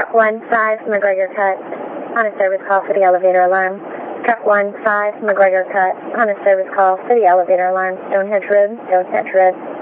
Truck 1-5, McGregor Cut, on a service call for the elevator alarm. Truck 1-5, McGregor Cut, on a service call for the elevator alarm. Stonehenge Road, Stonehenge Road.